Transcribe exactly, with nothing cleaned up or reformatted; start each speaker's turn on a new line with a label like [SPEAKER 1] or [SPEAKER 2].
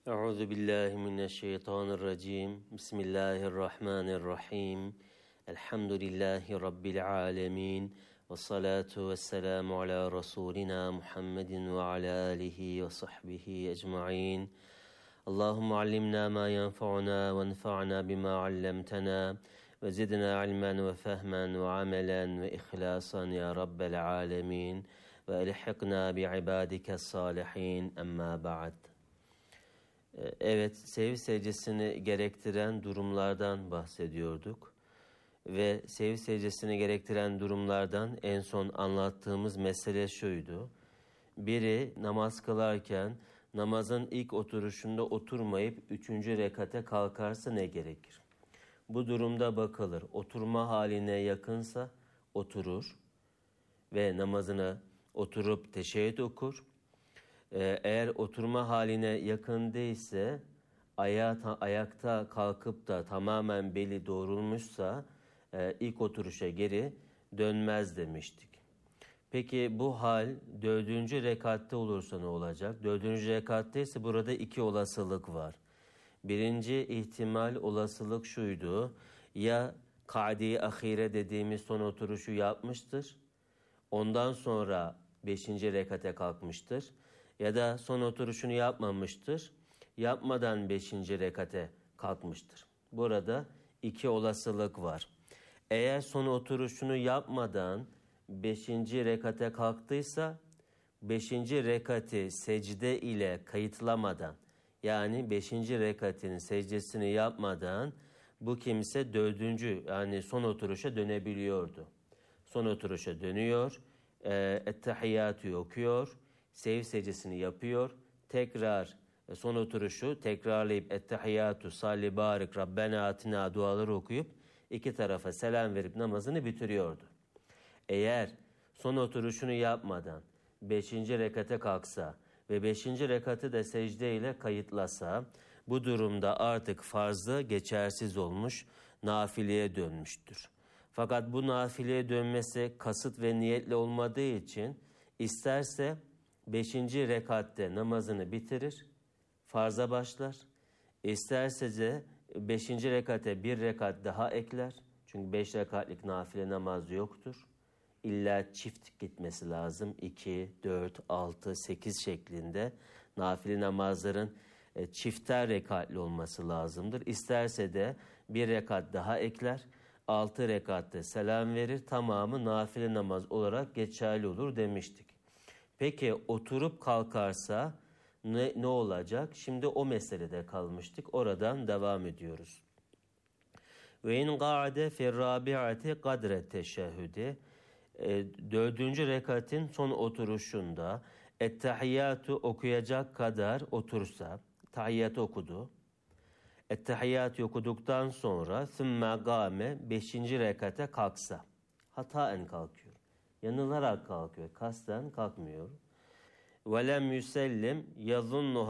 [SPEAKER 1] Euzu billahi mineşşeytanirracim. Bismillahirrahmanirrahim. Elhamdülillahi rabbil alamin. Ves salatu vesselamu ala rasulina Muhammedin ve ala alihi ve sahbihi ecmaîn. Allahumme allimna ma yenfa'una ve enfa'na bima allamtana ve zidna ilmen ve fehmen ve amelen ve ihlasan ya rabbel alamin. Ve elhiqna bi ibadike salihin. Emma ba'd. Evet, sev secdesini gerektiren durumlardan bahsediyorduk. Ve sev secdesini gerektiren durumlardan en son anlattığımız mesele şuydu. Biri namaz kılarken namazın ilk oturuşunda oturmayıp üçüncü rekate kalkarsa ne gerekir? Bu durumda bakılır. Oturma haline yakınsa oturur ve namazını oturup teşehhüd okur. Eğer oturma haline yakın değilse, ayağa, ayakta kalkıp da tamamen beli doğrulmuşsa ilk oturuşa geri dönmez demiştik. Peki bu hal dördüncü rekatte olursa ne olacak? Dördüncü rekatte ise burada iki olasılık var. Birinci ihtimal olasılık şuydu. Ya kadi ahire dediğimiz son oturuşu yapmıştır. Ondan sonra beşinci rekate kalkmıştır. Ya da son oturuşunu yapmamıştır. Yapmadan beşinci rekate kalkmıştır. Burada iki olasılık var. Eğer son oturuşunu yapmadan beşinci rekate kalktıysa, beşinci rekati secde ile kayıtlamadan, yani beşinci rekatin secdesini yapmadan bu kimse dördüncü yani son oturuşa dönebiliyordu. Son oturuşa dönüyor, e, ettehiyyatü okuyor, sev secdesini yapıyor, tekrar son oturuşu tekrarlayıp ettehiyyatü, salli barik, Rabbena atina duaları okuyup iki tarafa selam verip namazını bitiriyordu. Eğer son oturuşunu yapmadan beşinci rekate kalksa ve beşinci rekatı da secde ile kayıtlasa, bu durumda artık farzı geçersiz olmuş, nafileye dönmüştür. Fakat bu nafileye dönmesi kasıt ve niyetle olmadığı için isterse beşinci rekatte namazını bitirir, farza başlar. İsterse de beşinci rekate bir rekat daha ekler. Çünkü beş rekatlik nafile namaz yoktur. İlla çift gitmesi lazım. iki, dört, altı, sekiz şeklinde nafile namazların çifter rekatli olması lazımdır. İsterse de bir rekat daha ekler. altı rekatte selam verir. Tamamı nafile namaz olarak geçerli olur demiştik. Peki oturup kalkarsa ne, ne olacak? Şimdi o meselede kalmıştık. Oradan devam ediyoruz. Ve in qa'ade fi rabi'ati kadre teşehhüdi. Dördüncü rekatin son oturuşunda ettehiyyatü okuyacak kadar otursa, tahiyyatı okudu. Ettehiyyatü okuduktan sonra sümme gâme beşinci rekate kalksa, hataen kalkıyor. Yanılarak kalkıyor. Kasten kalkmıyor. وَلَمْ يُسَلِّمْ يَظُنُّ